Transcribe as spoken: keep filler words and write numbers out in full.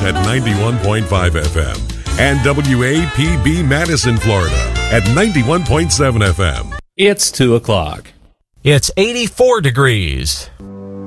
at ninety-one point five F M and W A P B Madison, Florida at ninety-one point seven F M. It's two o'clock. It's eighty-four degrees.